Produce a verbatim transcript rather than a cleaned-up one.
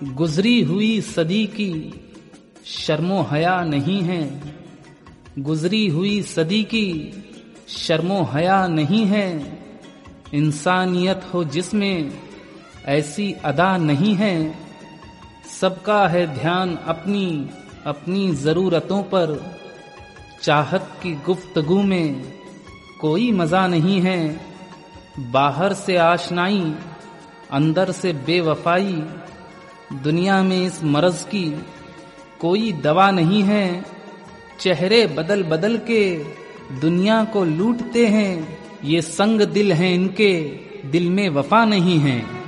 गुजरी हुई सदी की शर्मो हया नहीं है, गुजरी हुई सदी की शर्मो हया नहीं है। इंसानियत हो जिसमें ऐसी अदा नहीं है। सबका है ध्यान अपनी अपनी ज़रूरतों पर, चाहत की गुफ्तगू में कोई मज़ा नहीं है। बाहर से आशनाई अंदर से बेवफाई, दुनिया में इस मर्ज़ की कोई दवा नहीं है। चेहरे बदल बदल के दुनिया को लूटते हैं, ये संग दिल हैं इनके दिल में वफा नहीं है।